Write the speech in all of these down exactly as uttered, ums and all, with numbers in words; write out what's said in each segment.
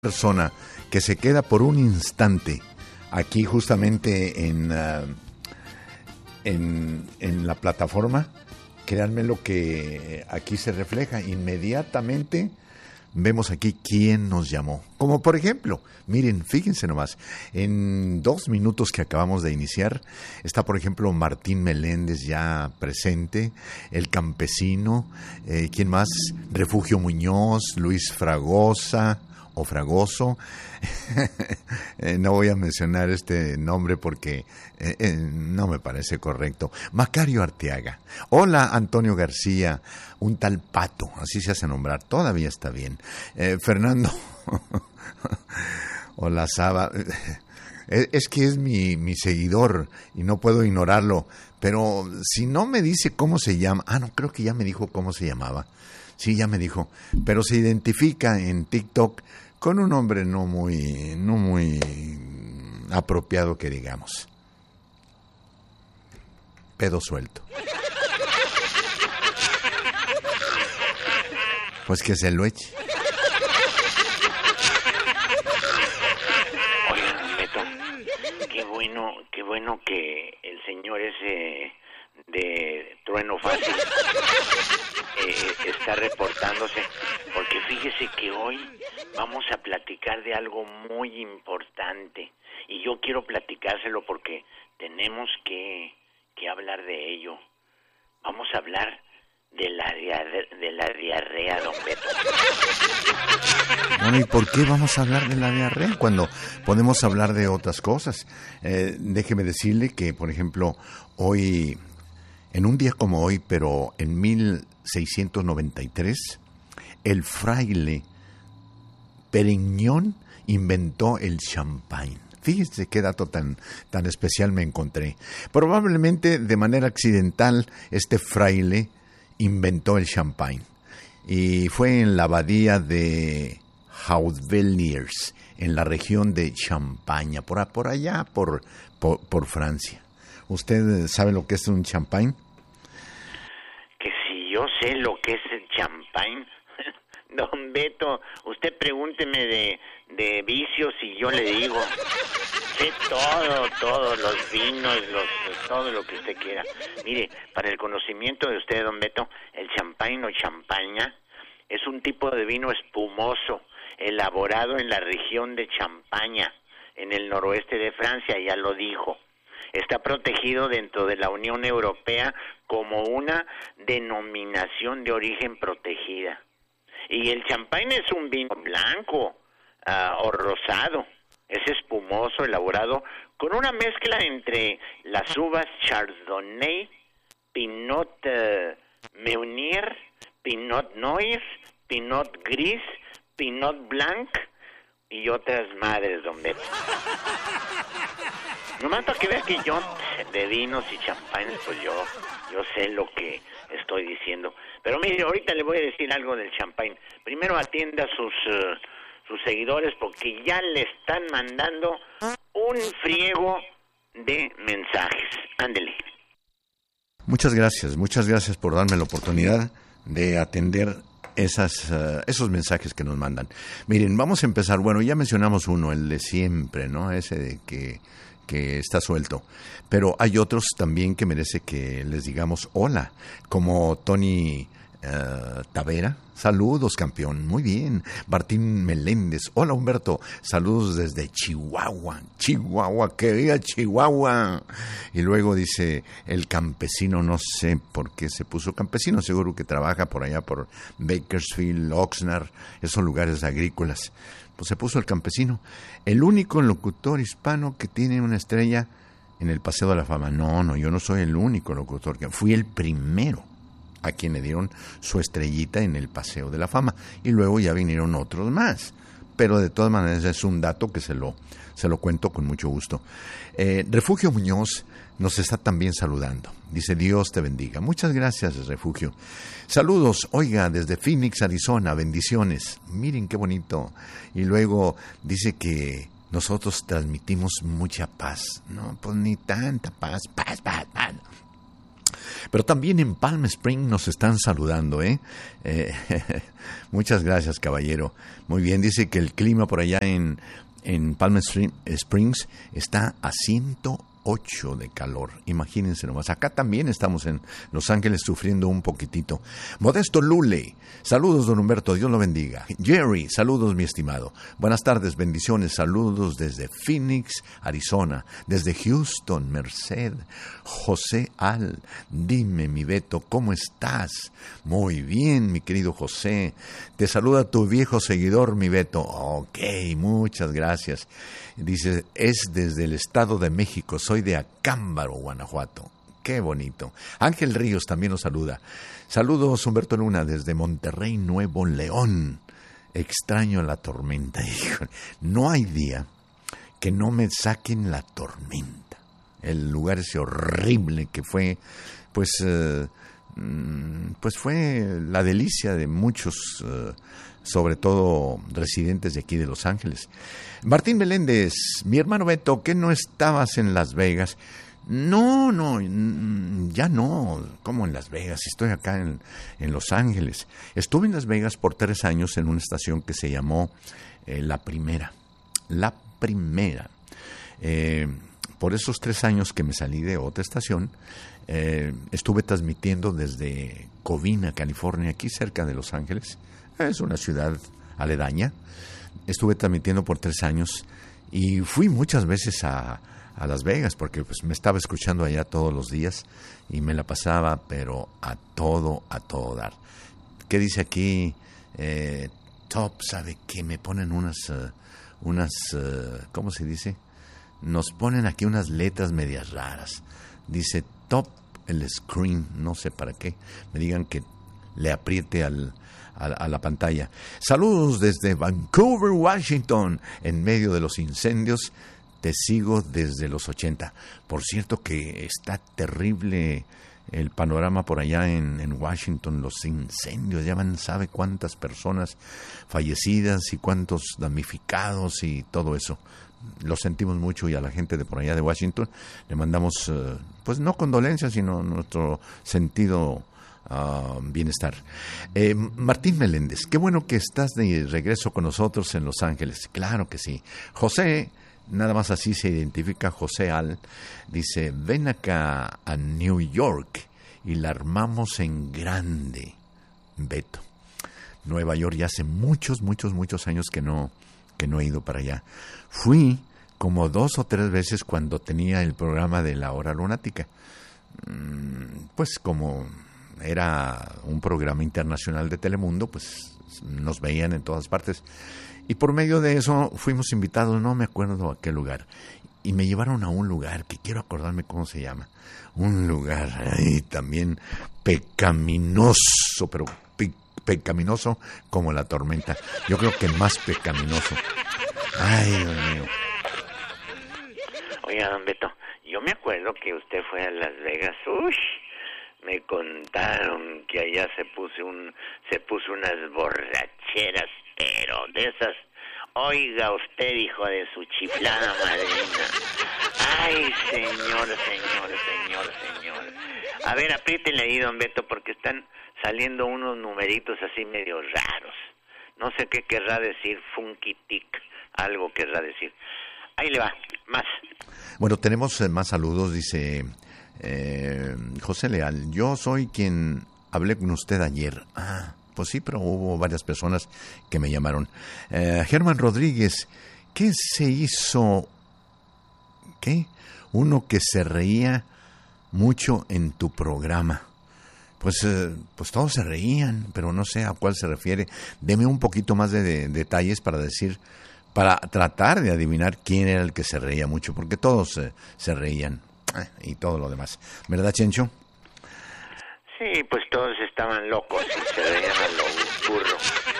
persona que se queda por un instante aquí justamente en, uh, en, en la plataforma, créanme lo que aquí se refleja. Inmediatamente vemos aquí quién nos llamó. Como por ejemplo, miren, fíjense nomás, en dos minutos que acabamos de iniciar, está por ejemplo Martín Meléndez ya presente, El Campesino, eh, ¿quién más? Refugio Muñoz, Luis Fragosa o Fragoso. eh, no voy a mencionar este nombre porque eh, eh, no me parece correcto. Macario Arteaga. Hola, Antonio García, un tal Pato, así se hace nombrar, todavía está bien. Eh, Fernando. Hola, Saba. Es que es mi, mi seguidor y no puedo ignorarlo, pero si no me dice cómo se llama, ah, no, creo que ya me dijo cómo se llamaba. Sí, ya me dijo, pero se identifica en TikTok con un nombre no muy, no muy apropiado que digamos. Pedo suelto. Pues que se lo eche. Oigan, Beto, qué bueno, qué bueno que el señor ese de Trueno Fácil eh, está reportándose, porque fíjese que hoy vamos a platicar de algo muy importante y yo quiero platicárselo porque tenemos que, que hablar de ello. Vamos a hablar de la diarrea, de la diarrea, don Beto. Bueno, ¿y por qué vamos a hablar de la diarrea cuando podemos hablar de otras cosas? Eh, déjeme decirle que, por ejemplo, hoy, en un día como hoy, pero en mil seiscientos noventa y tres, el fraile Perignon inventó el champán. Fíjense qué dato tan, tan especial me encontré. Probablemente de manera accidental este fraile inventó el champán. Y fue en la abadía de Hautvillers, en la región de Champaña, por, por allá, por, por, por Francia. ¿Usted sabe lo que es un champán? Que si yo sé lo que es el champán, don Beto, usted pregúnteme de, de vicios y yo le digo. Sé todo, todos los vinos, los, todo lo que usted quiera. Mire, para el conocimiento de usted, don Beto, el champán o champaña es un tipo de vino espumoso, elaborado en la región de Champaña, en el noroeste de Francia, ya lo dijo. Está protegido dentro de la Unión Europea como una denominación de origen protegida. Y el champán es un vino blanco uh, o rosado. Es espumoso, elaborado con una mezcla entre las uvas Chardonnay, Pinot uh, Meunier, Pinot Noir, Pinot Gris, Pinot Blanc y otras madres, don Beto. Nomás para que veas que yo de vinos y champanes, pues yo, yo sé lo que estoy diciendo. Pero mire, ahorita le voy a decir algo del champán. Primero atienda a sus, uh, sus seguidores porque ya le están mandando un friego de mensajes. Ándele. Muchas gracias, muchas gracias por darme la oportunidad de atender esas, uh, esos mensajes que nos mandan. Miren, vamos a empezar. Bueno, ya mencionamos uno, el de siempre, ¿no? Ese de que... que está suelto, pero hay otros también que merece que les digamos hola, como Tony uh, Tavera, saludos campeón, muy bien. Martín Meléndez, hola Humberto, saludos desde Chihuahua, Chihuahua, que diga Chihuahua. Y luego dice El Campesino, no sé por qué se puso campesino, seguro que trabaja por allá por Bakersfield, Oxnard, esos lugares agrícolas. Pues se puso El Campesino, el único locutor hispano que tiene una estrella en el Paseo de la Fama. No, no, yo no soy el único locutor, que fui el primero a quien le dieron su estrellita en el Paseo de la Fama. Y luego ya vinieron otros más. Pero de todas maneras es un dato que se lo, se lo cuento con mucho gusto. Eh, Refugio Muñoz nos está también saludando. Dice, Dios te bendiga. Muchas gracias, Refugio. Saludos, oiga, desde Phoenix, Arizona, bendiciones. Miren qué bonito. Y luego dice que nosotros transmitimos mucha paz. No, pues ni tanta paz, paz, paz, paz. Pero también en Palm Springs nos están saludando, ¿eh? eh muchas gracias, caballero. Muy bien, dice que el clima por allá en, en Palm Springs está a ciento ocho de calor, imagínense nomás. Acá también estamos en Los Ángeles sufriendo un poquitito. Modesto Lule, saludos don Humberto, Dios lo bendiga. Jerry, saludos mi estimado. Buenas tardes, bendiciones, saludos desde Phoenix, Arizona, desde Houston, Merced. José Al, dime mi Beto, ¿cómo estás? Muy bien, mi querido José. Te saluda tu viejo seguidor, mi Beto. Ok, muchas gracias. Dice, es desde el Estado de México, soy de Acámbaro, Guanajuato. Qué bonito. Ángel Ríos también nos saluda. Saludos, Humberto Luna, desde Monterrey, Nuevo León. Extraño la tormenta. No hay día que no me saquen la tormenta. El lugar ese horrible que fue, pues, eh, pues fue la delicia de muchos, eh, sobre todo residentes de aquí de Los Ángeles. Martín Meléndez, mi hermano Beto, ¿qué no estabas en Las Vegas? No, no, ya no, ¿cómo en Las Vegas? Estoy acá en, en Los Ángeles. Estuve en Las Vegas por tres años en una estación que se llamó eh, La Primera. La Primera. Eh, por esos tres años que me salí de otra estación, eh, estuve transmitiendo desde Covina, California, aquí cerca de Los Ángeles. Es una ciudad aledaña. Estuve transmitiendo por tres años y fui muchas veces a, a Las Vegas porque pues me estaba escuchando allá todos los días y me la pasaba, pero a todo, a todo dar. ¿Qué dice aquí? Eh, top, ¿sabe qué? Me ponen unas, uh, unas, uh, ¿cómo se dice? Nos ponen aquí unas letras medias raras. Dice top el screen, no sé para qué. Me digan que le apriete al... a la pantalla. Saludos desde Vancouver, Washington, en medio de los incendios. Te sigo desde los ochenta. Por cierto que está terrible el panorama por allá en, en Washington, los incendios. Ya van, sabe cuántas personas fallecidas y cuántos damnificados y todo eso. Lo sentimos mucho y a la gente de por allá de Washington le mandamos, uh, pues no condolencias, sino nuestro sentido Uh, bienestar. Eh, Martín Meléndez, qué bueno que estás de regreso con nosotros en Los Ángeles. Claro que sí. José, nada más así se identifica, José Al, dice, ven acá a New York y la armamos en grande. Beto. Nueva York ya hace muchos, muchos, muchos años que no, que no he ido para allá. Fui como dos o tres veces cuando tenía el programa de La Hora Lunática. Mm, pues como... era un programa internacional de Telemundo, pues nos veían en todas partes. Y por medio de eso fuimos invitados, no me acuerdo a qué lugar. Y me llevaron a un lugar, que quiero acordarme cómo se llama. Un lugar ahí también pecaminoso, pero pe- pecaminoso como la tormenta. Yo creo que más pecaminoso. Ay, Dios mío. Oiga, don Beto, yo me acuerdo que usted fue a Las Vegas. Uy, me contaron que allá se puso un se puso unas borracheras, pero de esas, oiga usted, hijo de su chiflada madrina. Ay, señor, señor, señor, señor. A ver, apriétele ahí, don Beto, porque están saliendo unos numeritos así medio raros. No sé qué querrá decir funky tic, algo querrá decir. Ahí le va, más. Bueno, tenemos más saludos, dice... Eh, José Leal, yo soy quien hablé con usted ayer. Ah, pues sí, pero hubo varias personas que me llamaron. Eh, Germán Rodríguez, ¿qué se hizo? ¿Qué? Uno que se reía mucho en tu programa. Pues, eh, pues todos se reían, pero no sé a cuál se refiere. Deme un poquito más de, de detalles para decir, para tratar de adivinar quién era el que se reía mucho, porque todos eh, se reían. Y todo lo demás. ¿Verdad, Chencho? Sí, pues todos estaban locos y se veían a lo burro.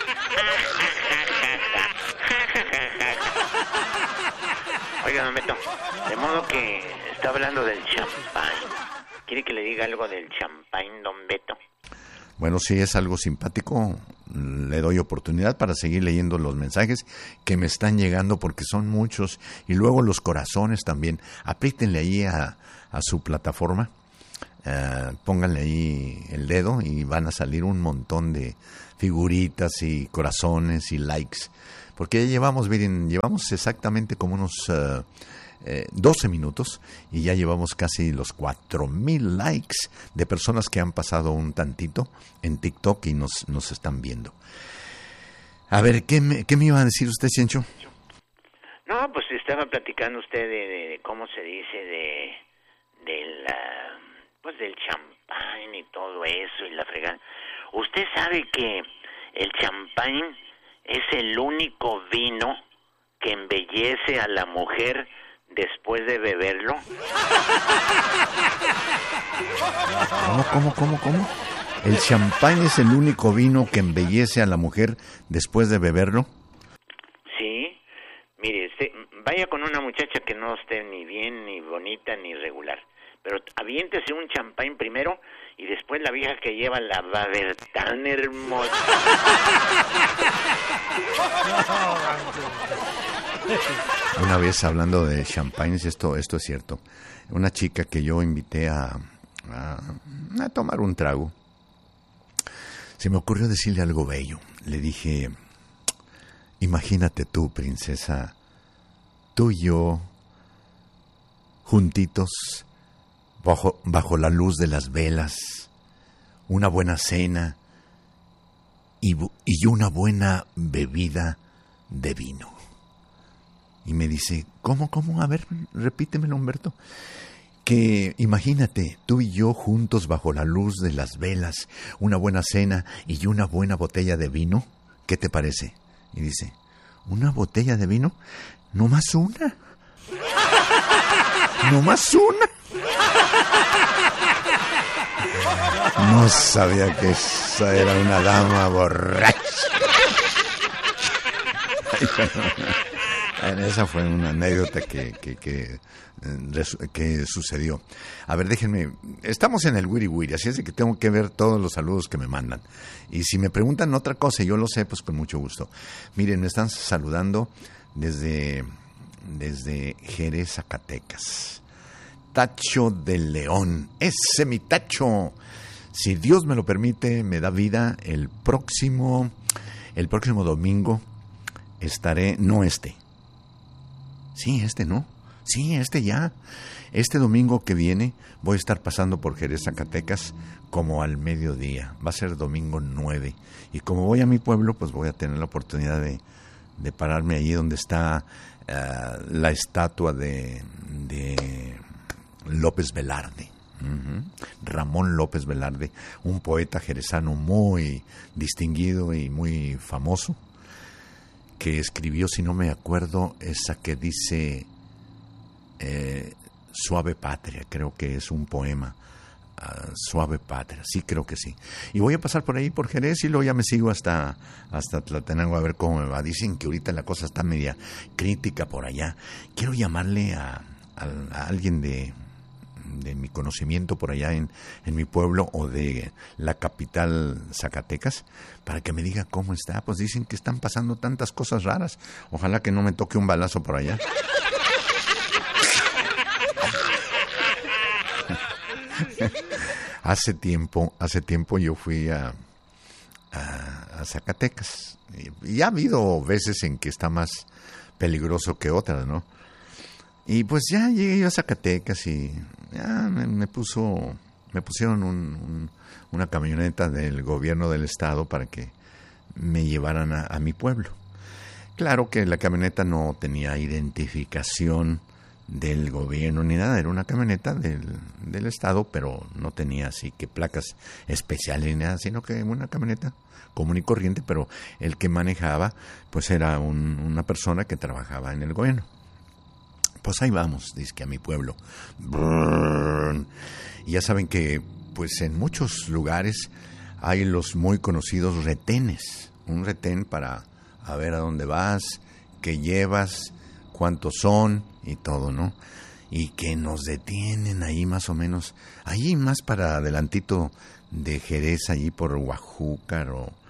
Oiga, don Beto, de modo que está hablando del champán. ¿Quiere que le diga algo del champán, don Beto? Bueno, si es algo simpático, le doy oportunidad para seguir leyendo los mensajes que me están llegando porque son muchos. Y luego los corazones también. Apriétenle ahí a, a su plataforma. Uh, pónganle ahí el dedo y van a salir un montón de figuritas y corazones y likes, porque ya llevamos, miren, llevamos exactamente como unos uh, eh, doce minutos y ya llevamos casi los cuatro mil likes de personas que han pasado un tantito en TikTok y nos, nos están viendo. A ver, ¿qué me, qué me iba a decir usted, Chencho? No, pues estaba platicando usted de, de cómo se dice, de, de la... pues del champán y todo eso y la fregada. ¿Usted sabe que el champán es el único vino que embellece a la mujer después de beberlo? ¿Cómo, cómo, cómo, cómo? ¿El champán es el único vino que embellece a la mujer después de beberlo? Sí. Mire, este, vaya con una muchacha que no esté ni bien, ni bonita, ni regular. Pero aviéntese un champán primero y después la vieja que lleva la va a ver tan hermosa. Una vez hablando de champagnes, esto, esto es cierto. Una chica que yo invité a, a, a tomar un trago, se me ocurrió decirle algo bello. Le dije, imagínate tú, princesa, tú y yo, juntitos, Bajo, bajo la luz de las velas, una buena cena y, y una buena bebida de vino. Y me dice, ¿cómo, cómo? A ver, repítemelo, Humberto. Que imagínate, tú y yo juntos bajo la luz de las velas, una buena cena y una buena botella de vino. ¿Qué te parece? Y dice, ¿una botella de vino? ¿No más una? ¿No más una? No sabía que esa era una dama borracha. Esa fue una anécdota que, que, que, que sucedió. A ver, déjenme, estamos en el Wiri Wiri, así es de que tengo que ver todos los saludos que me mandan. Y si me preguntan otra cosa y yo lo sé, pues con mucho gusto. Miren, me están saludando desde, desde Jerez, Zacatecas. Tacho de León, ese mi Tacho. Si Dios me lo permite, me da vida, el próximo, el próximo domingo estaré, no este. Sí, este no. Sí, este ya. Este domingo que viene voy a estar pasando por Jerez, Zacatecas, como al mediodía. Va a ser domingo nueve. Y como voy a mi pueblo, pues voy a tener la oportunidad de, de pararme allí donde está uh, la estatua de, de López Velarde. Uh-huh. Ramón López Velarde, un poeta jerezano muy distinguido y muy famoso, que escribió, si no me acuerdo, esa que dice eh, Suave Patria, creo que es un poema, uh, Suave Patria, sí, creo que sí. Y voy a pasar por ahí, por Jerez, y luego ya me sigo hasta, hasta Tlatenango a ver cómo me va. Dicen que ahorita la cosa está media crítica por allá. Quiero llamarle a, a, a alguien de... de mi conocimiento por allá en, en mi pueblo o de la capital Zacatecas, para que me diga cómo está. Pues dicen que están pasando tantas cosas raras. Ojalá que no me toque un balazo por allá. hace tiempo, hace tiempo yo fui a, a, a Zacatecas. Y, y ha habido veces en que está más peligroso que otras, ¿no? Y pues ya llegué yo a Zacatecas y ya me, me puso, me pusieron un, un, una camioneta del gobierno del estado para que me llevaran a, a mi pueblo. Claro que la camioneta no tenía identificación del gobierno ni nada, era una camioneta del, del estado, pero no tenía así que placas especiales ni nada, sino que una camioneta común y corriente, pero el que manejaba pues era un, una persona que trabajaba en el gobierno. Pues ahí vamos, dice que a mi pueblo. Brrr. Y ya saben que pues en muchos lugares hay los muy conocidos retenes. Un retén para a ver a dónde vas, qué llevas, cuántos son y todo, ¿no? Y que nos detienen ahí más o menos, ahí más para adelantito de Jerez, allí por Huajúcar o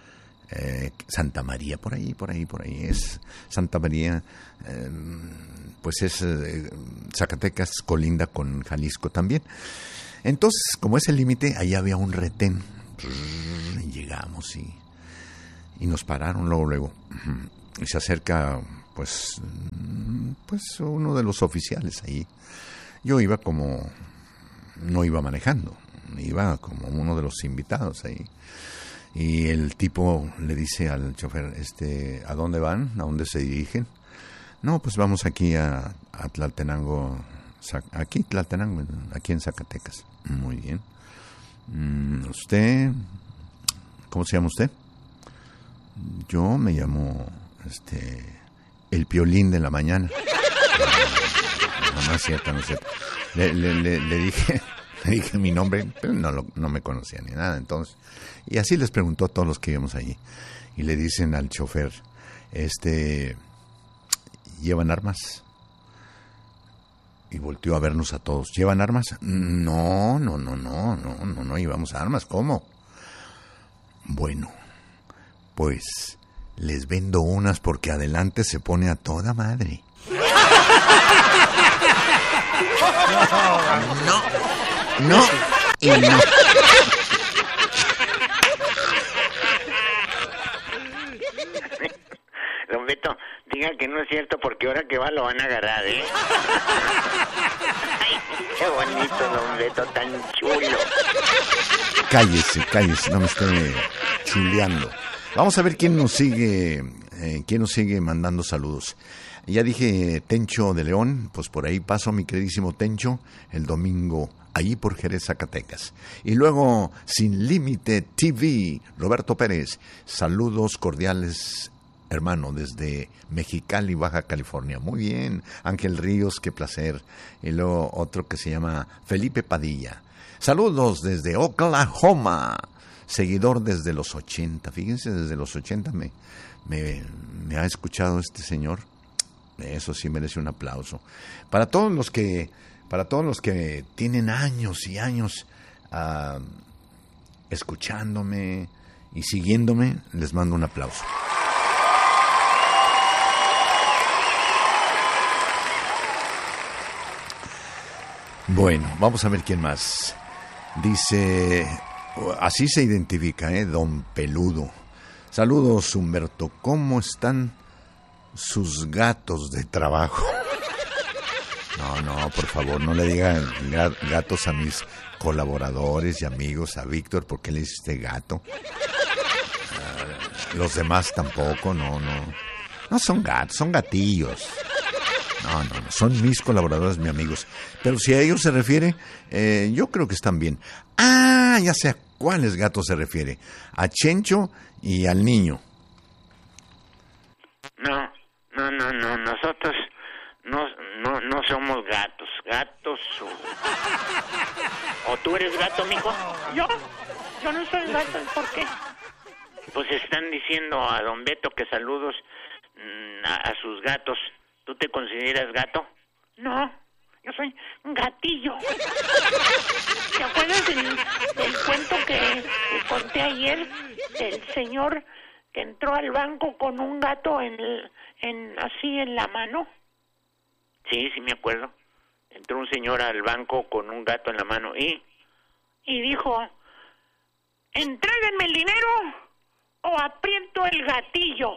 eh, Santa María, por ahí, por ahí, por ahí es Santa María, eh, pues es eh, Zacatecas colinda con Jalisco también. Entonces, como es el límite, ahí había un retén. Y llegamos y, y nos pararon luego, luego. Y se acerca, pues, pues uno de los oficiales ahí. Yo iba como, no iba manejando, iba como uno de los invitados ahí. Y el tipo le dice al chofer, este, ¿a dónde van? ¿A dónde se dirigen? No, pues vamos aquí a, a Tlaltenango, aquí Tlaltenango, aquí en Zacatecas. Muy bien. ¿Usted, cómo se llama usted? Yo me llamo, este, el Piolín de la mañana. No, no es cierto, no es cierto. Le, le, le, le dije, le dije mi nombre, pero no, lo, no me conocía ni nada, entonces. Y así les preguntó a todos los que íbamos allí. Y le dicen al chofer, este, ¿llevan armas? Y volteó a vernos a todos. ¿Llevan armas? No, no, no, no, no, no, no llevamos armas. ¿Cómo? Bueno, pues les vendo unas porque adelante se pone a toda madre. No, no y no. Don Beto, diga que no es cierto porque ahora que va lo van a agarrar, ¿eh? Ay, qué bonito, don Beto, tan chulo. Cállese, cállese, no me esté chuleando. Vamos a ver quién nos sigue, eh, quién nos sigue mandando saludos. Ya dije Tencho de León, pues por ahí paso mi queridísimo Tencho el domingo, allí por Jerez, Zacatecas. Y luego Sin Límite T V, Roberto Pérez, saludos cordiales, hermano, desde Mexicali, Baja California. Muy bien, Ángel Ríos, qué placer. Y luego otro que se llama Felipe Padilla. Saludos desde Oklahoma, seguidor desde los ochenta. Fíjense, desde los ochenta me, me, me ha escuchado este señor. Eso sí merece un aplauso. Para todos los que, para todos los que tienen años y años uh, escuchándome y siguiéndome, les mando un aplauso. Bueno, vamos a ver quién más. Dice, así se identifica, ¿eh? Don Peludo. Saludos, Humberto. ¿Cómo están sus gatos de trabajo? No, no, por favor, no le digan gatos a mis colaboradores y amigos, a Víctor, ¿por qué le hiciste gato? Uh, los demás tampoco, no, no. No son gatos, son gatillos. No, no, no, son mis colaboradores, mis amigos. Pero si a ellos se refiere, eh, yo creo que están bien. Ah, ya sé a cuáles gatos se refiere. A Chencho y al niño. No, no, no, no, nosotros no, no, no somos gatos. Gatos o... ¿O tú eres gato, mijo? ¿Yo? Yo no soy gato, ¿por qué? Pues están diciendo a don Beto que saludos mmm, a, a sus gatos. ¿Tú te consideras gato? No, yo soy un gatillo. ¿Te acuerdas del, del cuento que, que conté ayer? Del señor que entró al banco con un gato en, en así en la mano. Sí, sí me acuerdo. Entró un señor al banco con un gato en la mano y... Y dijo, entréguenme el dinero o aprieto el gatillo.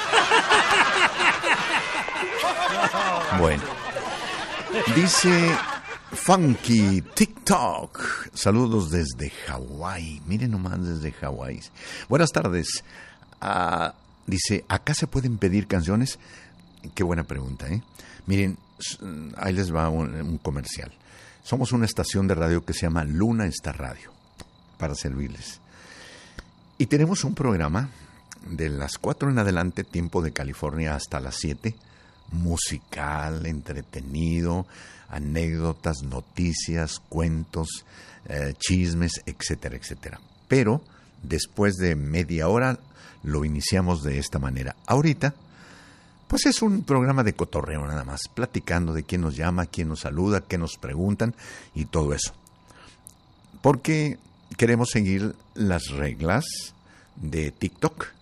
Bueno, dice Funky TikTok, saludos desde Hawái. Miren nomás desde Hawái. Buenas tardes. Uh, dice, ¿acá se pueden pedir canciones? Qué buena pregunta, ¿eh? Miren, ahí les va un, un comercial. Somos una estación de radio que se llama Luna Star Radio, para servirles. Y tenemos un programa de las cuatro en adelante, tiempo de California, hasta las siete, musical, entretenido, anécdotas, noticias, cuentos, eh, chismes, etcétera, etcétera. Pero después de media hora lo iniciamos de esta manera. Ahorita, pues es un programa de cotorreo nada más, platicando de quién nos llama, quién nos saluda, qué nos preguntan y todo eso. Porque queremos seguir las reglas de TikTok.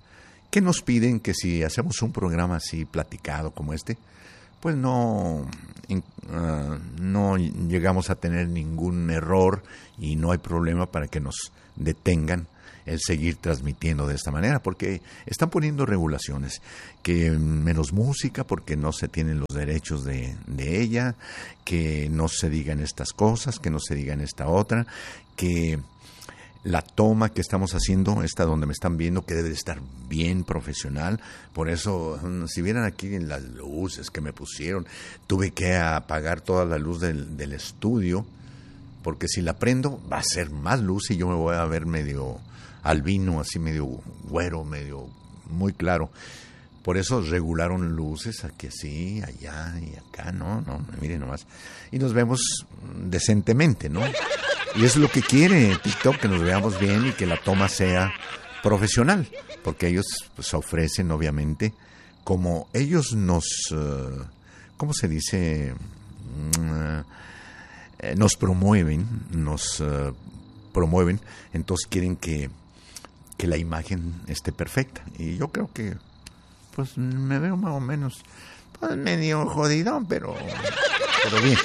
que nos piden que si hacemos un programa así platicado como este, pues no, uh, no llegamos a tener ningún error y no hay problema para que nos detengan el seguir transmitiendo de esta manera, porque están poniendo regulaciones, que menos música porque no se tienen los derechos de, de ella, que no se digan estas cosas, que no se digan esta otra, que la toma que estamos haciendo, esta donde me están viendo, que debe de estar bien profesional. Por eso, si vieran aquí las luces que me pusieron, tuve que apagar toda la luz del, del estudio, porque si la prendo va a ser más luz y yo me voy a ver medio albino, así medio güero, medio muy claro. Por eso regularon luces aquí así, allá y acá, no, no, miren nomás. Y nos vemos decentemente, ¿no? Y eso es lo que quiere TikTok, que nos veamos bien y que la toma sea profesional, porque ellos pues ofrecen, obviamente, como ellos nos, uh, ¿cómo se dice? Uh, eh, nos promueven, nos uh, promueven, entonces quieren que, que la imagen esté perfecta. Y yo creo que, pues, me veo más o menos, pues, medio jodidón, pero, pero bien.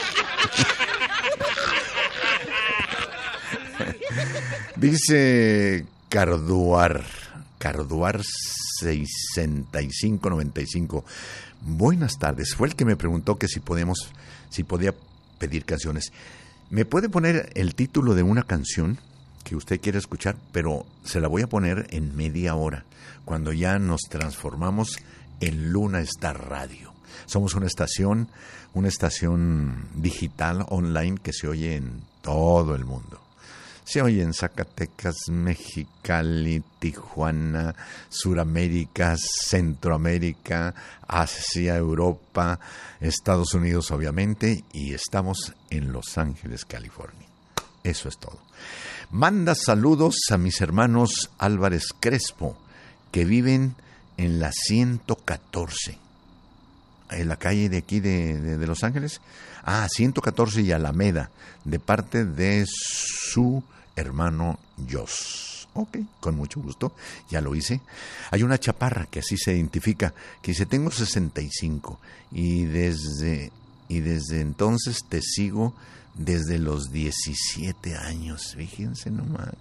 Dice Carduar, Carduar sesenta y cinco noventa y cinco. Buenas tardes. Fue el que me preguntó que si podemos, si podía pedir canciones. Me puede poner el título de una canción que usted quiere escuchar, pero se la voy a poner en media hora, cuando ya nos transformamos en Luna Star Radio. Somos una estación, una estación digital online que se oye en todo el mundo. Se oye en Zacatecas, Mexicali, Tijuana, Suramérica, Centroamérica, Asia, Europa, Estados Unidos, obviamente, y estamos en Los Ángeles, California. Eso es todo. Manda saludos a mis hermanos Álvarez Crespo, que viven en la ciento catorce. En la calle de aquí de, de, de Los Ángeles. Ah, ciento catorce y Alameda, de parte de su hermano Jos. Ok, con mucho gusto, ya lo hice. Hay una chaparra que así se identifica, que dice, tengo sesenta y cinco y desde, y desde entonces te sigo desde los diecisiete años, fíjense nomás.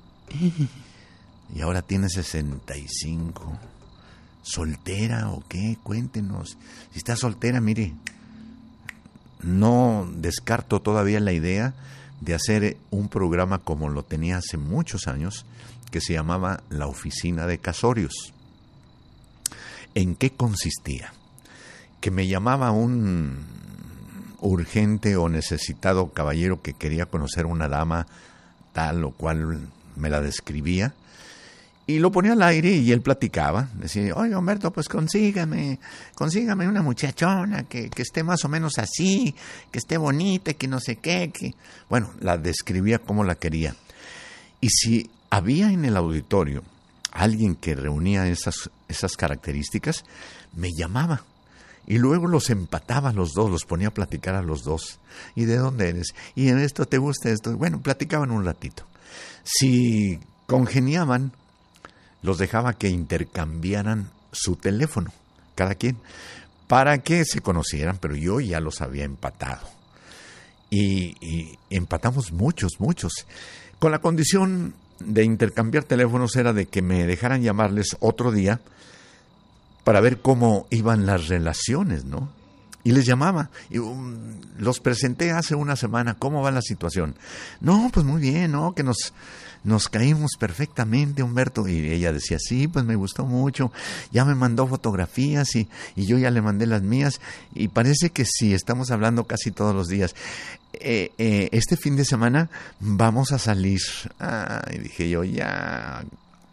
Y ahora tiene sesenta y cinco. ¿Soltera o qué? Cuéntenos. Si está soltera, mire, no descarto todavía la idea de hacer un programa como lo tenía hace muchos años, que se llamaba La Oficina de Casorios. ¿En qué consistía? Que me llamaba un urgente o necesitado caballero que quería conocer una dama tal o cual, me la describía, y lo ponía al aire y él platicaba. Decía, oye, Humberto, pues consígame, consígame una muchachona que, que esté más o menos así, que esté bonita, que no sé qué. Que... Bueno, la describía como la quería. Y si había en el auditorio alguien que reunía esas, esas características, me llamaba. Y luego los empataba a los dos, los ponía a platicar a los dos. ¿Y de dónde eres? ¿Y en esto te gusta esto? Bueno, platicaban un ratito. Si congeniaban, los dejaba que intercambiaran su teléfono, cada quien, para que se conocieran, pero yo ya los había empatado. Y, y empatamos muchos, muchos. Con la condición de intercambiar teléfonos era de que me dejaran llamarles otro día para ver cómo iban las relaciones, ¿no? Y les llamaba, y um, los presenté hace una semana, ¿cómo va la situación? No, pues muy bien, ¿no? Que nos... Nos caímos perfectamente, Humberto. Y ella decía, sí, pues me gustó mucho. Ya me mandó fotografías y, y yo ya le mandé las mías. Y parece que sí, estamos hablando casi todos los días. Eh, eh, este fin de semana vamos a salir. Ah, y dije yo, ya.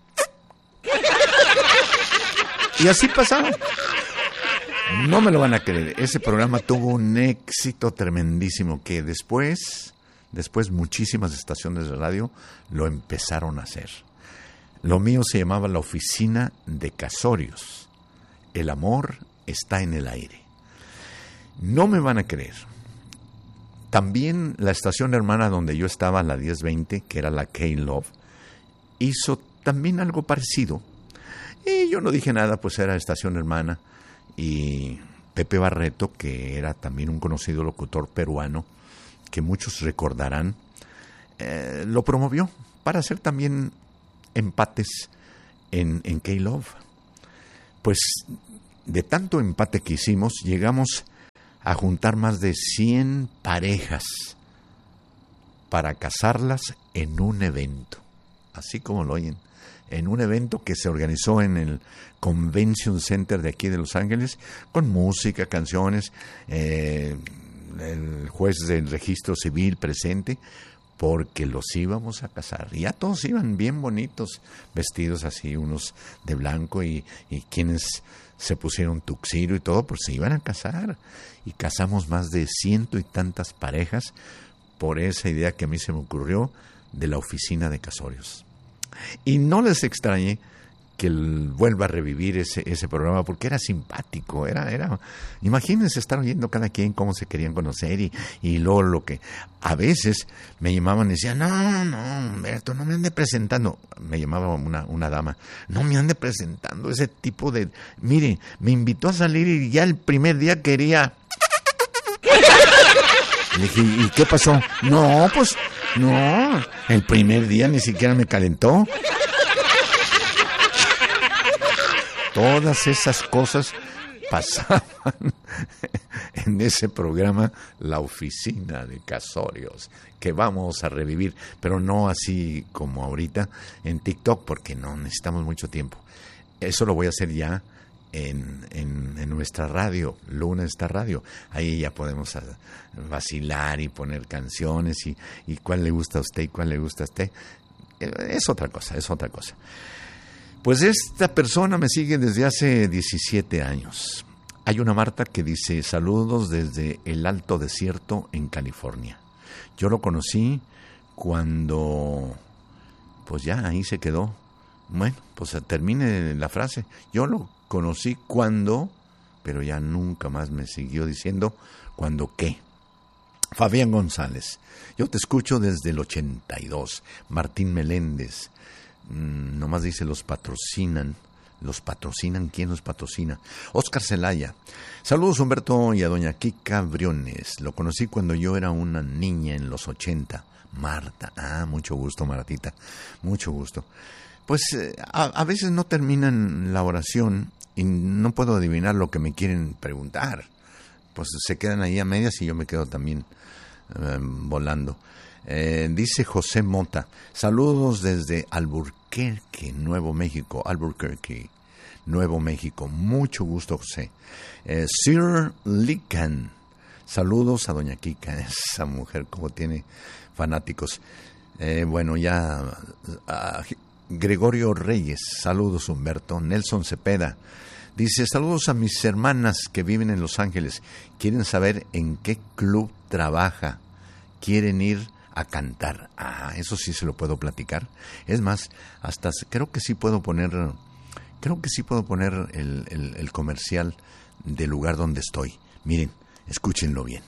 Y así pasaba. No me lo van a creer. Ese programa tuvo un éxito tremendísimo que después... Después muchísimas estaciones de radio lo empezaron a hacer. Lo mío se llamaba La Oficina de Casorios. El amor está en el aire. No me van a creer. También la estación hermana donde yo estaba, la diez veinte, que era la K-Love, hizo también algo parecido. Y yo no dije nada, pues era estación hermana. Y Pepe Barreto, que era también un conocido locutor peruano, que muchos recordarán, eh, lo promovió para hacer también empates en, en K-Love. Pues de tanto empate que hicimos, llegamos a juntar más de cien parejas para casarlas en un evento, así como lo oyen, en un evento que se organizó en el Convention Center de aquí de Los Ángeles, con música, canciones, eh, el juez del registro civil presente, porque los íbamos a casar. Y ya todos iban bien bonitos, vestidos así, unos de blanco, y, y quienes se pusieron tuxedo y todo, pues se iban a casar. Y casamos más de ciento y tantas parejas por esa idea que a mí se me ocurrió de la oficina de casorios. Y no les extrañe que vuelva a revivir ese, ese programa, porque era simpático, era, era, imagínense estar oyendo cada quien cómo se querían conocer, y, y luego lo que a veces me llamaban y decían, no, no, Humberto, no me ande presentando, me llamaba una, una dama, no me ande presentando ese tipo de, mire, me invitó a salir y ya el primer día quería. Le dije, ¿y qué pasó? No, pues, no, el primer día ni siquiera me calentó. Todas esas cosas pasaban en ese programa, La Oficina de Casorios, que vamos a revivir, pero no así como ahorita en TikTok, porque no necesitamos mucho tiempo. Eso lo voy a hacer ya en, en, en nuestra radio, Luna Está Radio. Ahí ya podemos a, vacilar y poner canciones y, y cuál le gusta a usted y cuál le gusta a usted. Es otra cosa, es otra cosa. Pues esta persona me sigue desde hace diecisiete años. Hay una Marta que dice, saludos desde el Alto Desierto en California. Yo lo conocí cuando, pues ya ahí se quedó. Bueno, pues termine la frase. Yo lo conocí cuando, pero ya nunca más me siguió diciendo cuando qué. Fabián González, yo te escucho desde el ochenta y dos. Martín Meléndez, mm, nomás dice los patrocinan. ¿Los patrocinan? ¿Quién los patrocina? Óscar Celaya. Saludos, Humberto, y a doña Kika Briones. Lo conocí cuando yo era una niña en los ochenta. Marta. Ah, mucho gusto, Martita. Mucho gusto. Pues eh, a, a veces no terminan la oración y no puedo adivinar lo que me quieren preguntar. Pues se quedan ahí a medias y yo me quedo también eh, volando. Eh, dice José Mota, saludos desde Albuquerque, Nuevo México, Albuquerque, Nuevo México, mucho gusto, José. Eh, Sir Lican, saludos a doña Kika, esa mujer como tiene fanáticos. Eh, bueno, ya uh, Gregorio Reyes, saludos Humberto. Nelson Cepeda dice, saludos a mis hermanas que viven en Los Ángeles, quieren saber en qué club trabaja, quieren ir a cantar. Ah, eso sí se lo puedo platicar. Es más, hasta creo que sí puedo poner, creo que sí puedo poner el, el, el comercial del lugar donde estoy. Miren, escúchenlo bien.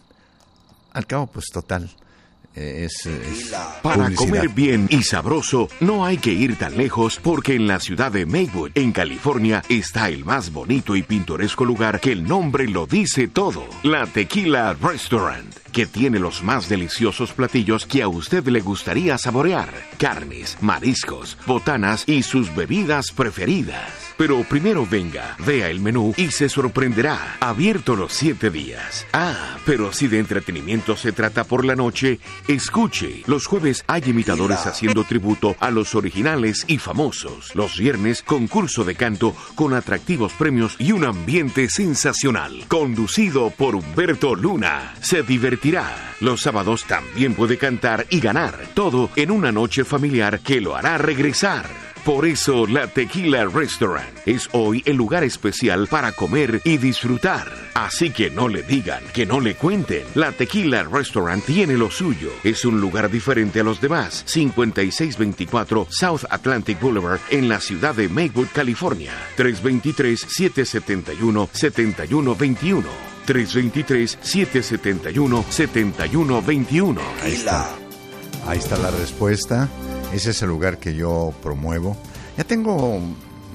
Al cabo, pues total, eh, es, es Para publicidad. comer bien y sabroso, no hay que ir tan lejos, porque en la ciudad de Maywood, en California, está el más bonito y pintoresco lugar que el nombre lo dice todo, la Tequila Restaurant, que tiene los más deliciosos platillos que a usted le gustaría saborear, carnes, mariscos, botanas y sus bebidas preferidas. Pero primero venga, vea el menú y se sorprenderá. Abierto los siete días. Ah, pero si de entretenimiento se trata por la noche, escuche. Los jueves hay imitadores haciendo tributo a los originales y famosos. Los viernes, concurso de canto con atractivos premios y un ambiente sensacional. Conducido por Humberto Luna. Se divertirá. Los sábados también puede cantar y ganar. Todo en una noche familiar que lo hará regresar. Por eso, la Tequila Restaurant es hoy el lugar especial para comer y disfrutar. Así que no le digan, que no le cuenten. La Tequila Restaurant tiene lo suyo. Es un lugar diferente a los demás. cincuenta y seis veinticuatro South Atlantic Boulevard en la ciudad de Maywood, California. tres dos tres, siete siete uno, siete uno dos uno. tres dos tres, siete siete uno, siete uno dos uno. Ahí está. Ahí está la respuesta. Ese es el lugar que yo promuevo. Ya tengo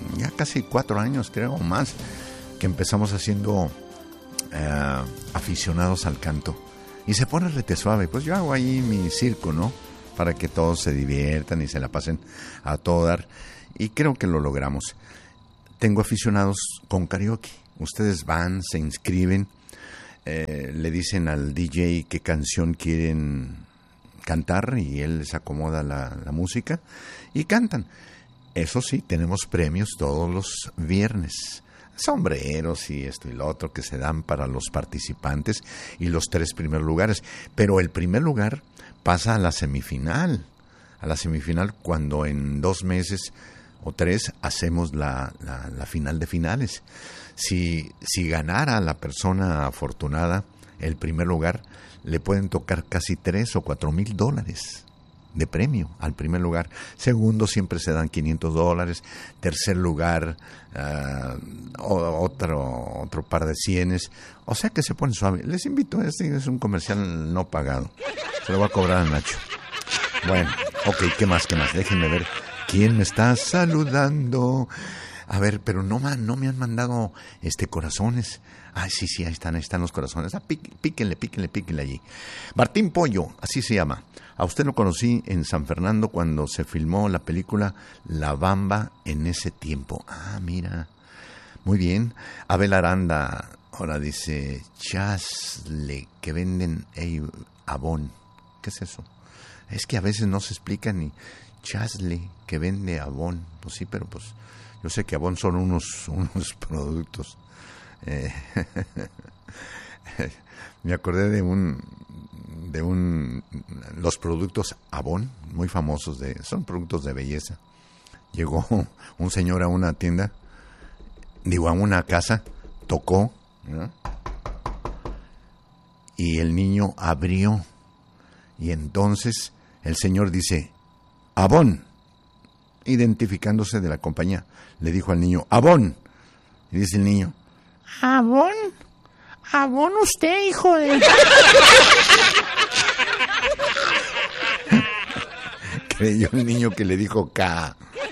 ya casi cuatro años, creo, o más, que empezamos haciendo eh, aficionados al canto. Y se pone rete suave. Pues yo hago ahí mi circo, ¿no? Para que todos se diviertan y se la pasen a todo dar. Y creo que lo logramos. Tengo aficionados con karaoke. Ustedes van, se inscriben, eh, le dicen al D J qué canción quieren cantar y él les acomoda la, la música y cantan. Eso sí, tenemos premios todos los viernes. Sombreros y esto y lo otro que se dan para los participantes y los tres primeros lugares. Pero el primer lugar pasa a la semifinal. A la semifinal cuando en dos meses o tres hacemos la, la, la final de finales. Si, si ganara la persona afortunada el primer lugar, le pueden tocar casi tres o cuatro mil dólares de premio al primer lugar. Segundo siempre se dan quinientos dólares. Tercer lugar uh, otro otro par de cienes. O sea que se pone suave. Les invito, este es un comercial no pagado. Se lo voy a cobrar a Nacho. Bueno, ok, ¿qué más? ¿Qué más? Déjenme ver quién me está saludando. A ver, pero no, no me han mandado este corazones. Ah, sí, sí, ahí están, ahí están los corazones. Ah, pí, píquenle, píquenle, píquenle allí. Martín Pollo, así se llama. A usted lo conocí en San Fernando cuando se filmó la película La Bamba en ese tiempo. Ah, mira. Muy bien. Abel Aranda, ahora dice, chasle, que venden hey, Avon. ¿Qué es eso? Es que a veces no se explica ni chasle, que vende Avon. Pues sí, pero pues yo sé que Avon son unos, unos productos. Eh, me acordé de un de un los productos Avon muy famosos, de son productos de belleza. Llegó un señor a una tienda, digo a una casa, tocó, ¿no? Y el niño abrió y entonces el señor dice Avon, identificándose de la compañía, le dijo al niño Avon, y dice el niño ¿Avon? ¿Avon usted, hijo de...? Creyó el niño que le dijo K.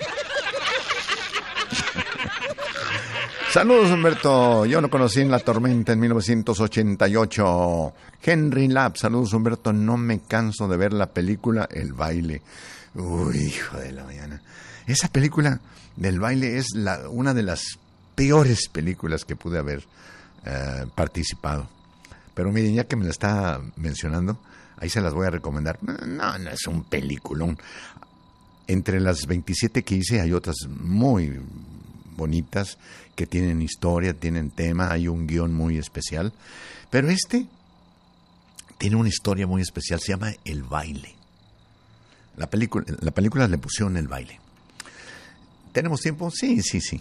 Saludos, Humberto. Yo lo conocí en La Tormenta en mil novecientos ochenta y ocho. Henry Lab. Saludos, Humberto. No me canso de ver la película El Baile. Uy, hijo de la mañana. Esa película del baile es la, una de las peores películas que pude haber eh, participado. Pero miren, ya que me la está mencionando, ahí se las voy a recomendar. No, no es un peliculón. Entre las veintisiete que hice hay otras muy bonitas que tienen historia, tienen tema, hay un guión muy especial. Pero este tiene una historia muy especial, se llama El Baile. La película, la película le pusieron El Baile. ¿Tenemos tiempo? Sí, sí, sí.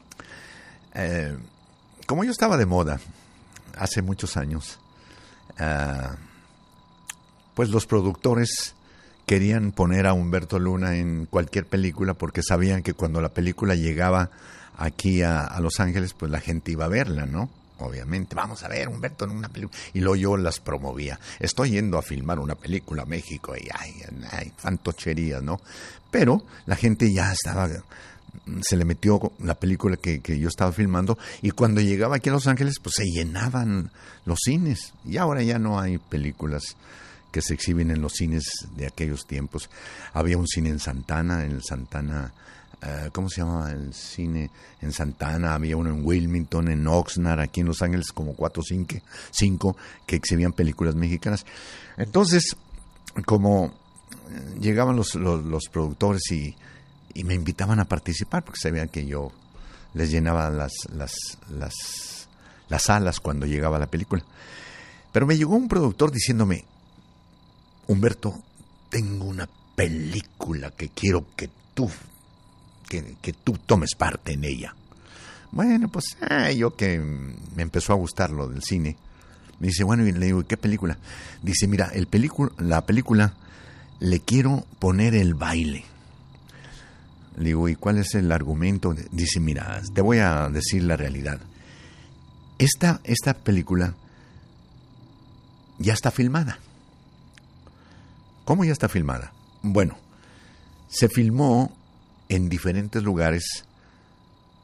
Eh, como yo estaba de moda hace muchos años, eh, pues los productores querían poner a Humberto Luna en cualquier película porque sabían que cuando la película llegaba aquí a, a Los Ángeles, pues la gente iba a verla, ¿no? Obviamente, vamos a ver Humberto en una película. Y luego yo las promovía. Estoy yendo a filmar una película a México y ay, ay, fantocherías, ¿no? Pero la gente ya estaba... se le metió la película que, que yo estaba filmando y cuando llegaba aquí a Los Ángeles pues se llenaban los cines y ahora ya no hay películas que se exhiben en los cines de aquellos tiempos. Había un cine en Santana, en el Santana, uh, ¿cómo se llamaba el cine? En Santana, había uno en Wilmington, en Oxnard, aquí en Los Ángeles como cuatro o cinco, cinco que exhibían películas mexicanas. Entonces, como llegaban los, los, los productores y y me invitaban a participar porque sabían que yo les llenaba las, las, las, las salas cuando llegaba la película. Pero me llegó un productor diciéndome, Humberto, tengo una película que quiero que tú, que, que tú tomes parte en ella. Bueno, pues ah, yo que me empezó a gustar lo del cine. Me dice, bueno, y le digo, ¿qué película? Dice, mira, el película, la película le quiero poner El Baile. Le digo, ¿y cuál es el argumento? Dice, mira, te voy a decir la realidad. Esta, esta película ya está filmada. ¿Cómo ya está filmada? Bueno, se filmó en diferentes lugares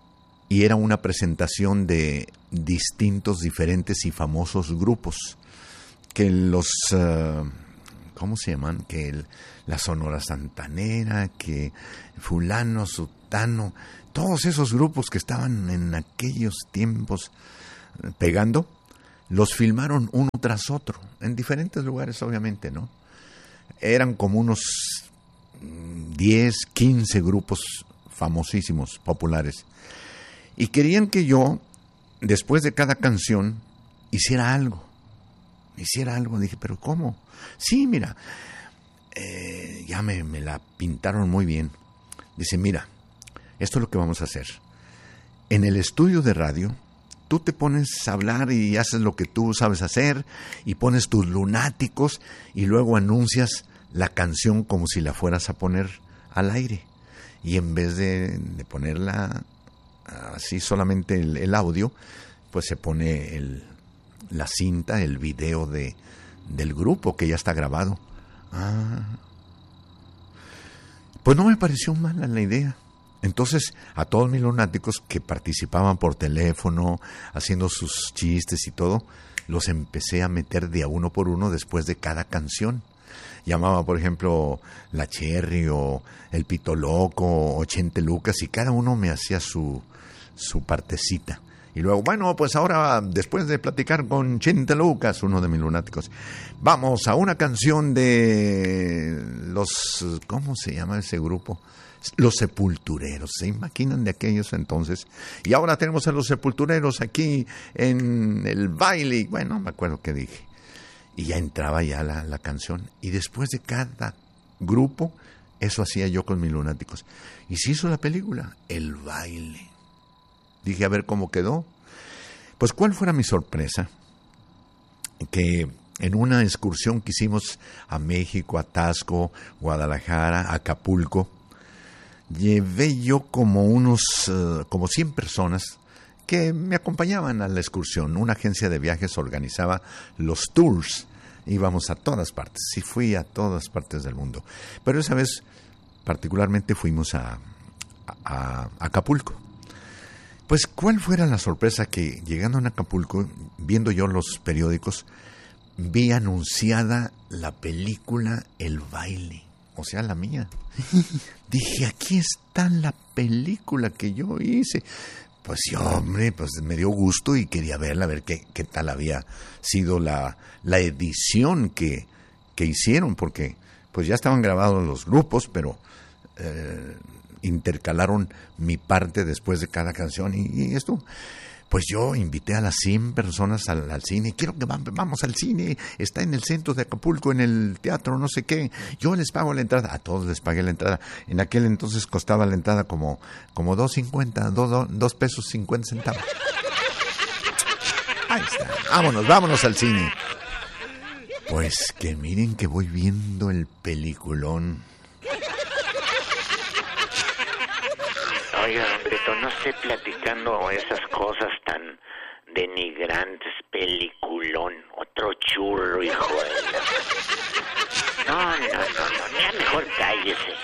y era una presentación de distintos, diferentes y famosos grupos, que los, uh, ¿cómo se llaman? Que el, la Sonora Santanera, que fulano, sutano, todos esos grupos que estaban en aquellos tiempos pegando, los filmaron uno tras otro, en diferentes lugares obviamente, ¿no? Eran como unos diez, quince grupos famosísimos, populares, y querían que yo, después de cada canción, hiciera algo, hiciera algo. Dije, ¿pero cómo? Sí, mira, eh, ya me, me la pintaron muy bien. Dice, mira, esto es lo que vamos a hacer. En el estudio de radio, tú te pones a hablar y haces lo que tú sabes hacer y pones tus lunáticos y luego anuncias la canción como si la fueras a poner al aire. Y en vez de, de ponerla así solamente el, el audio, pues se pone el, la cinta, el video de, del grupo que ya está grabado. Ah, pues no me pareció mala la idea. Entonces, a todos mis lunáticos que participaban por teléfono, haciendo sus chistes y todo, los empecé a meter de a uno por uno después de cada canción. Llamaba, por ejemplo, La Cherry o El Pito Loco o Chente Lucas, y cada uno me hacía su, su partecita. Y luego, bueno, pues ahora, después de platicar con Chente Lucas, uno de mis lunáticos, vamos a una canción de los, ¿cómo se llama ese grupo? Los Sepultureros, ¿se imaginan de aquellos entonces? Y ahora tenemos a los Sepultureros aquí en el baile, bueno, me acuerdo qué dije. Y ya entraba ya la, la canción. Y después de cada grupo, eso hacía yo con mis lunáticos. Y se hizo la película, El Baile. Dije, a ver cómo quedó. Pues, ¿cuál fuera mi sorpresa? Que en una excursión que hicimos a México, a Taxco, Guadalajara, Acapulco, llevé yo como unos, uh, como cien personas que me acompañaban a la excursión. Una agencia de viajes organizaba los tours. Íbamos a todas partes. Sí, fui a todas partes del mundo. Pero esa vez, particularmente, fuimos a, a, a Acapulco. Pues, ¿cuál fuera la sorpresa? Que llegando a Acapulco, viendo yo los periódicos, vi anunciada la película El Baile. O sea, la mía. Dije, aquí está la película que yo hice. Pues sí, hombre, pues me dio gusto y quería verla, a ver qué, qué tal había sido la, la edición que, que hicieron, porque pues ya estaban grabados los grupos, pero eh, intercalaron mi parte después de cada canción y, y esto. Pues yo invité a las cien personas al, al cine. Quiero que vamos al cine. Está en el centro de Acapulco, en el teatro, no sé qué. Yo les pago la entrada. A todos les pagué la entrada. En aquel entonces costaba la entrada como, como dos cincuenta, dos, dos pesos cincuenta centavos. Ahí está. Vámonos, vámonos al cine. Pues que miren que voy viendo el peliculón. Oiga, don Beto, no sé, platicando esas cosas tan denigrantes, peliculón, otro churro, hijo de la... No, no, no, no, ya mejor cállese.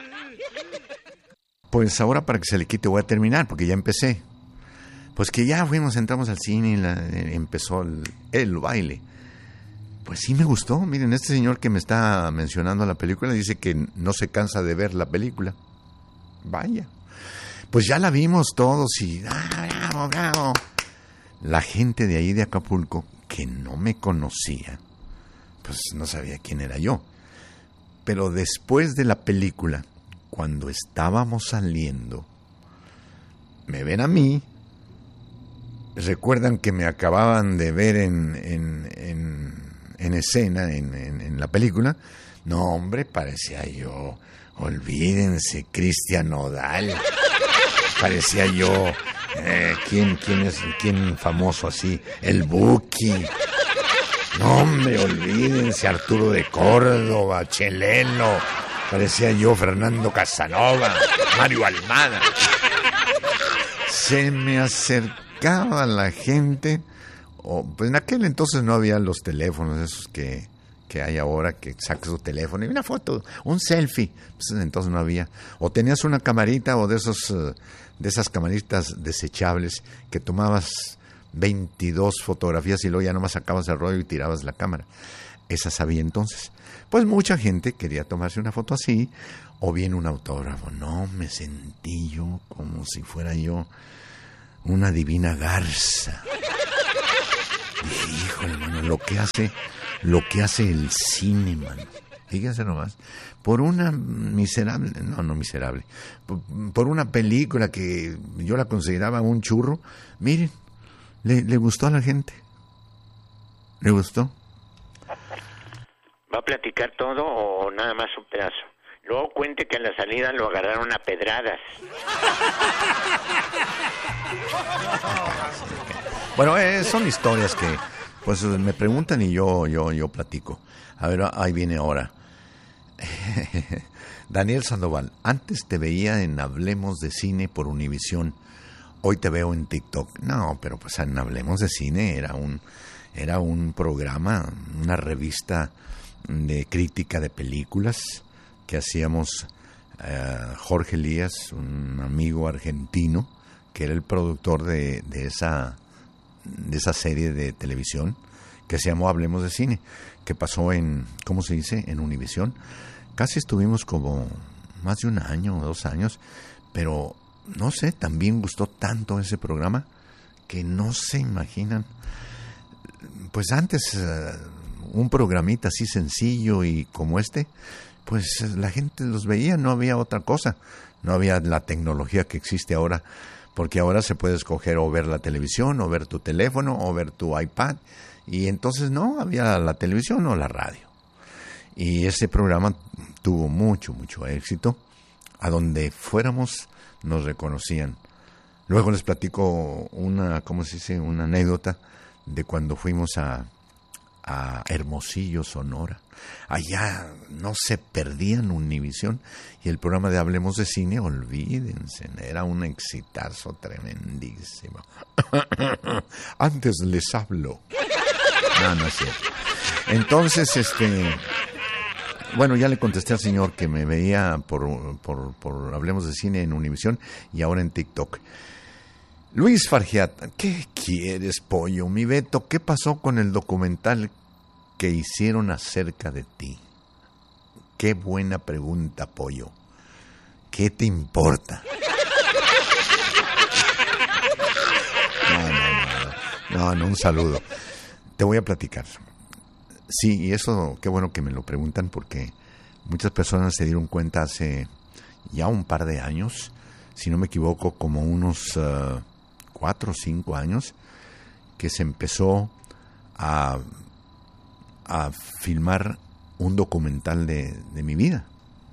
Pues ahora, para que se le quite, voy a terminar, porque ya empecé. Pues que ya fuimos, entramos al cine y la, empezó el, el baile. Pues sí me gustó. Miren, este señor que me está mencionando la película dice que no se cansa de ver la película. Vaya. Pues ya la vimos todos y ¡ah, bravo, bravo! La gente de ahí de Acapulco, que no me conocía, pues no sabía quién era yo. Pero después de la película, cuando estábamos saliendo, me ven a mí, recuerdan que me acababan de ver en, en, en, en escena, en, en, en la película. No, hombre, parecía yo, olvídense, Cristian Nodal. Parecía yo, eh, ¿quién, quién es, quién famoso así? El Buki. No, hombre, olvídense, Arturo de Córdoba, Cheleno. Parecía yo Fernando Casanova, Mario Almada. Se me acercaba la gente, oh, pues en aquel entonces no había los teléfonos esos que, que hay ahora, que sacas tu teléfono y una foto, un selfie. Pues entonces no había. O tenías una camarita o de esos uh, de esas camaritas desechables que tomabas veintidós fotografías y luego ya nomás sacabas el rollo y tirabas la cámara. Esas había entonces. Pues mucha gente quería tomarse una foto así, o bien un autógrafo. No, me sentí yo como si fuera yo una divina garza. Dije, híjole, mano, lo que hace, lo que hace el cine, mano. Fíjense nomás, por una miserable, no, no miserable, por, por una película que yo la consideraba un churro, miren, le, le gustó a la gente. ¿Le gustó? ¿Va a platicar todo o nada más un pedazo? Luego cuente que a la salida lo agarraron a pedradas. Bueno, eh, son historias que pues me preguntan y yo yo yo platico. A ver, ahí viene ahora. Daniel Sandoval, antes te veía en Hablemos de Cine por Univisión, hoy te veo en TikTok. No, pero pues en Hablemos de Cine era un era un programa, una revista de crítica de películas que hacíamos uh, Jorge Elías, un amigo argentino que era el productor de, de esa de esa serie de televisión que se llamó Hablemos de Cine, que pasó en, ¿cómo se dice?, en Univisión. Casi estuvimos como más de un año o dos años, pero no sé, también gustó tanto ese programa que no se imaginan. Pues antes uh, un programita así sencillo y como este, pues la gente los veía, no había otra cosa, no había la tecnología que existe ahora, porque ahora se puede escoger o ver la televisión, o ver tu teléfono, o ver tu iPad, y entonces no, había la televisión o la radio. Y ese programa tuvo mucho, mucho éxito, a donde fuéramos nos reconocían. Luego les platico una, ¿cómo se dice?, una anécdota de cuando fuimos a, a Hermosillo, Sonora. Allá no se perdían Univisión y el programa de Hablemos de Cine, olvídense, era un exitazo tremendísimo. Antes les hablo. No, no es cierto. Entonces, este, bueno, ya le contesté al señor que me veía por, por, por Hablemos de Cine en Univisión y ahora en TikTok. Luis Fargiat, ¿qué quieres, pollo? Mi Beto, ¿qué pasó con el documental que hicieron acerca de ti? Qué buena pregunta, pollo. ¿Qué te importa? No, no, no, no, no, un saludo. Te voy a platicar. Sí, y eso, qué bueno que me lo preguntan porque muchas personas se dieron cuenta hace ya un par de años, si no me equivoco, como unos uh, cuatro o cinco años, que se empezó a, a filmar un documental de, de mi vida.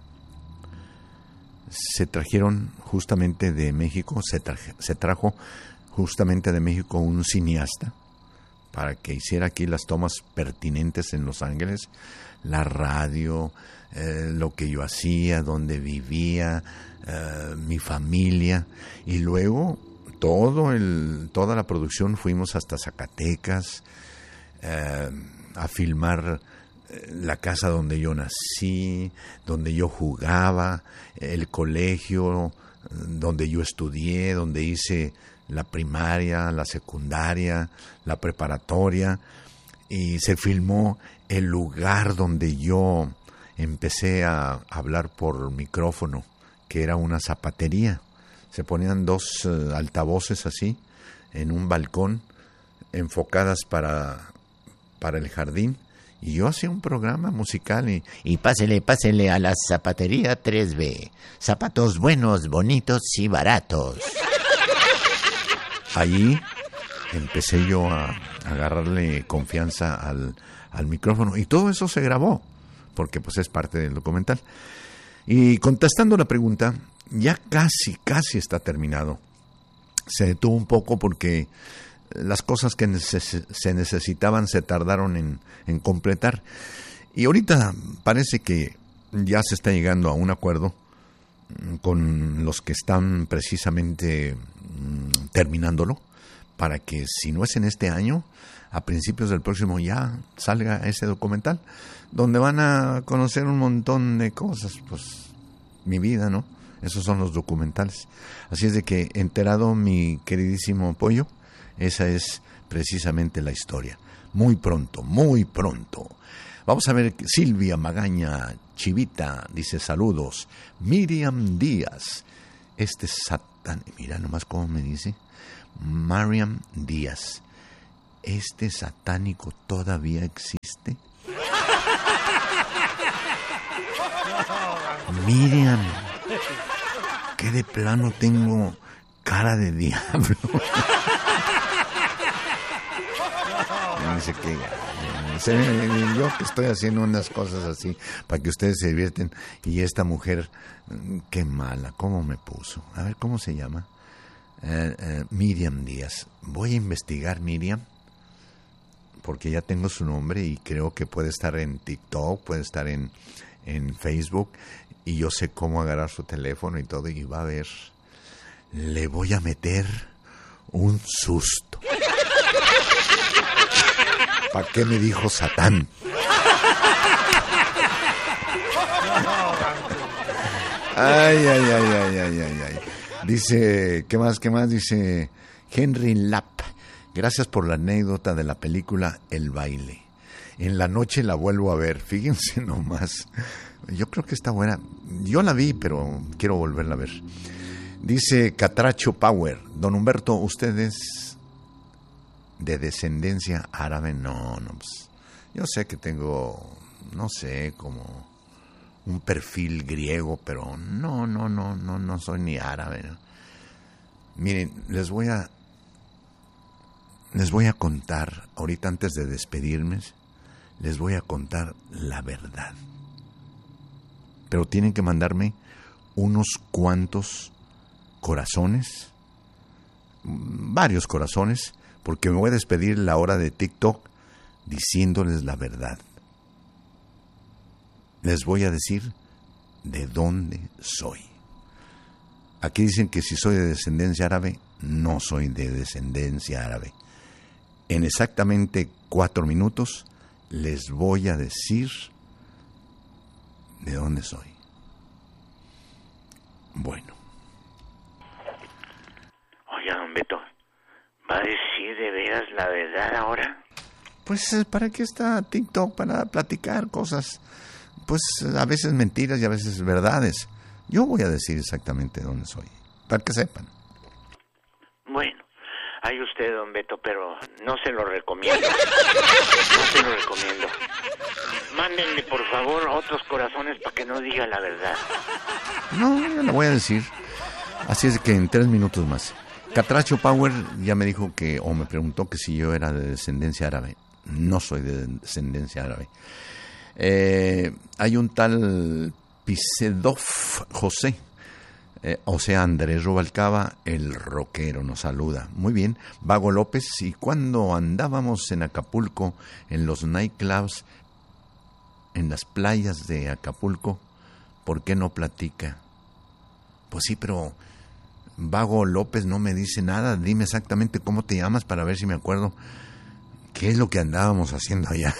Se trajeron justamente de México, se, traje, se trajo justamente de México un cineasta para que hiciera aquí las tomas pertinentes en Los Ángeles, la radio, eh, lo que yo hacía, dónde vivía, eh, mi familia, y luego todo el, toda la producción fuimos hasta Zacatecas eh, a filmar la casa donde yo nací, donde yo jugaba, el colegio donde yo estudié, donde hice la primaria, la secundaria, la preparatoria, y se filmó el lugar donde yo empecé a hablar por micrófono, que era una zapatería. Se ponían dos uh, altavoces así en un balcón, enfocadas para, para el jardín, y yo hacía un programa musical y, y pásele, pásele a la zapatería tres B. Zapatos buenos, bonitos y baratos. Allí empecé yo a, a agarrarle confianza al, al micrófono y todo eso se grabó, porque pues es parte del documental. Y contestando la pregunta, ya casi, casi está terminado. Se detuvo un poco porque las cosas que neces- se necesitaban se tardaron en, en completar. Y ahorita parece que ya se está llegando a un acuerdo con los que están precisamente mmm, terminándolo, para que si no es en este año, a principios del próximo ya salga ese documental, donde van a conocer un montón de cosas, pues mi vida, ¿no? Esos son los documentales. Así es de que, enterado mi queridísimo Pollo, esa es precisamente la historia. Muy pronto, muy pronto. Vamos a ver, Silvia Magaña Chivita dice saludos. Miriam Díaz, este satán, mira nomás cómo me dice, Mariam Díaz, ¿este satánico todavía existe? Miriam, que de plano tengo cara de diablo. Dice que yo que estoy haciendo unas cosas así para que ustedes se divierten, y esta mujer, qué mala, cómo me puso. A ver, ¿cómo se llama? Uh, uh, Miriam Díaz. Voy a investigar, Miriam, porque ya tengo su nombre y creo que puede estar en TikTok, puede estar en, en Facebook, y yo sé cómo agarrar su teléfono y todo, y va a ver, le voy a meter un susto. ¿Para qué me dijo Satán? Ay, ay, ay, ay, ay, ay, ay. Dice, ¿qué más, qué más? Dice Henry Lapp. Gracias por la anécdota de la película El Baile. En la noche la vuelvo a ver. Fíjense nomás. Yo creo que está buena. Yo la vi, pero quiero volverla a ver. Dice Catracho Power. Don Humberto, ¿usted es de descendencia árabe? No, no, pues, yo sé que tengo, no sé, como un perfil griego, pero no, no, no, no, no soy ni árabe, ¿no? Miren, les voy a, les voy a contar, ahorita antes de despedirme, les voy a contar la verdad. Pero tienen que mandarme unos cuantos corazones, varios corazones, porque me voy a despedir la hora de TikTok diciéndoles la verdad. Les voy a decir de dónde soy. Aquí dicen que si soy de descendencia árabe, no soy de descendencia árabe. En exactamente cuatro minutos les voy a decir de dónde soy. Bueno. Oiga, don Beto, ¿va a decir de veras la verdad ahora? Pues, ¿para qué está TikTok? Para platicar cosas, pues a veces mentiras y a veces verdades. Yo voy a decir exactamente dónde soy, para que sepan. Bueno, hay usted, don Beto, pero no se lo recomiendo. No se lo recomiendo. Mándenle, por favor, otros corazones para que no diga la verdad. No, yo lo voy a decir. Así es que en tres minutos más. Catracho Power ya me dijo que, o me preguntó que si yo era de descendencia árabe. No soy de descendencia árabe. Eh, hay un tal Pisedov José, eh, o sea, Andrés Rubalcaba, el rockero, nos saluda. Muy bien. Vago López, y cuando andábamos en Acapulco, en los nightclubs, en las playas de Acapulco, ¿por qué no platica? Pues sí, pero Vago López no me dice nada. Dime exactamente cómo te llamas para ver si me acuerdo qué es lo que andábamos haciendo allá.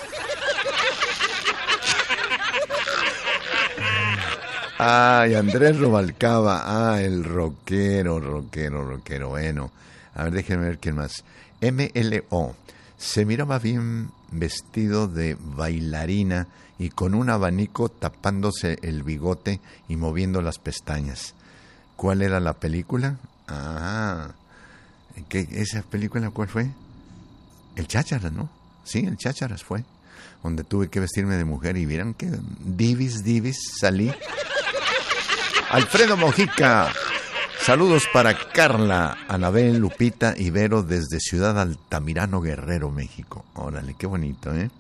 Ay, Andrés Rubalcaba, ah, el rockero, rockero, rockero, bueno. A ver, déjenme ver quién más. M L O, se miraba bien vestido de bailarina y con un abanico tapándose el bigote y moviendo las pestañas. ¿Cuál era la película? Ah, ¿qué, esa película cuál fue? El Chácharas, ¿no? Sí, el Chácharas fue, donde tuve que vestirme de mujer y vieron que divis, divis, salí. Alfredo Mojica, saludos para Carla, Anabel, Lupita y Vero desde Ciudad Altamirano, Guerrero, México. Órale, qué bonito, ¿eh?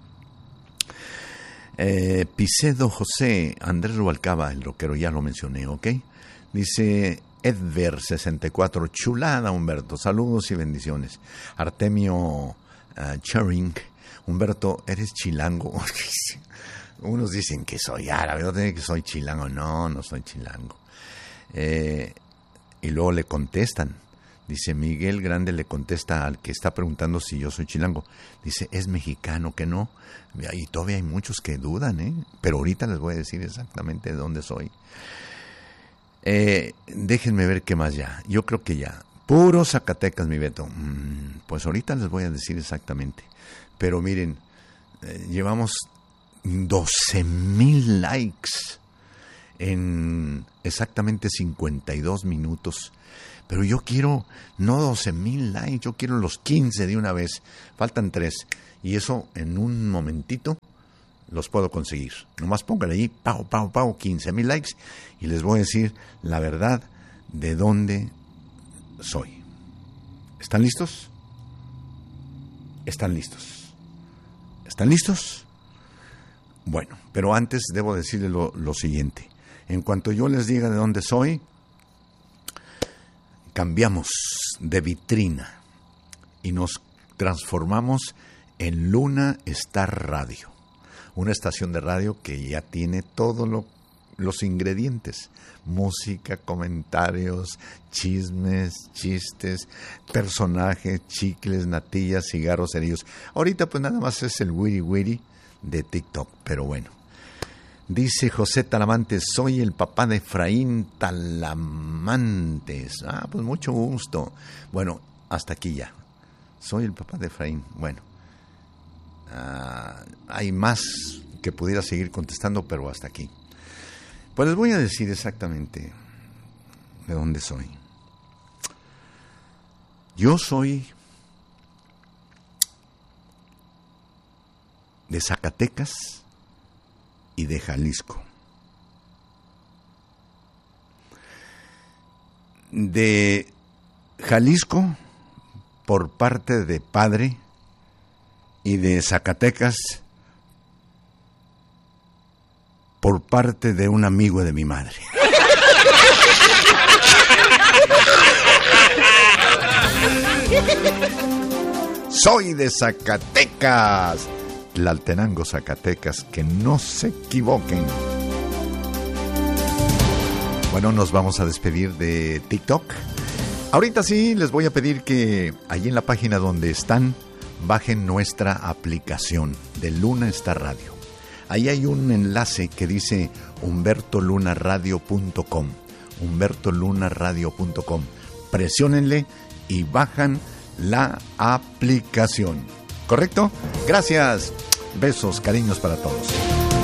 eh Pisedo José, Andrés Rubalcaba, el rockero, ya lo mencioné, ¿ok? Dice Edver sesenta y cuatro, chulada Humberto, saludos y bendiciones. Artemio uh, Charing, Humberto, eres chilango. Unos dicen que soy árabe, otros dicen que soy chilango. No, no soy chilango. Eh, y luego le contestan, Dice, Miguel Grande le contesta al que está preguntando si yo soy chilango. Dice, es mexicano, que no. Y todavía hay muchos que dudan, ¿eh? Pero ahorita les voy a decir exactamente de dónde soy. Eh, déjenme ver qué más ya. Yo creo que ya. Puro Zacatecas, mi Beto. Mm, pues ahorita les voy a decir exactamente. Pero miren, eh, llevamos doce mil likes en exactamente cincuenta y dos minutos. Pero yo quiero no doce mil likes, yo quiero los quince de una vez. Faltan tres. Y eso en un momentito los puedo conseguir. Nomás pónganle ahí, pau, pau, pau, quince mil likes. Y les voy a decir la verdad de dónde soy. ¿Están listos? ¿Están listos? ¿Están listos? Bueno, pero antes debo decirles lo, lo siguiente. En cuanto yo les diga de dónde soy, cambiamos de vitrina y nos transformamos en Luna Star Radio, una estación de radio que ya tiene todos lo, los ingredientes: música, comentarios, chismes, chistes, personajes, chicles, natillas, cigarros, cerillos. Ahorita pues nada más es el wiri wiri de TikTok, pero bueno. Dice José Talamantes, soy el papá de Efraín Talamantes. Ah, pues mucho gusto. Bueno, hasta aquí ya. Soy el papá de Efraín. Bueno, uh, hay más que pudiera seguir contestando, pero hasta aquí. Pues les voy a decir exactamente de dónde soy. Yo soy de Zacatecas y de Jalisco. De Jalisco por parte de padre y de Zacatecas por parte de un amigo de mi madre. Soy de Zacatecas. Tlaltenango, Zacatecas, que no se equivoquen. Bueno, nos vamos a despedir de TikTok. Ahorita sí, les voy a pedir que allí en la página donde están, bajen nuestra aplicación de Luna Star Radio. Ahí hay un enlace que dice humberto luna radio punto com. humberto luna radio punto com. Presiónenle y bajan la aplicación. ¿Correcto? Gracias. Besos, cariños para todos.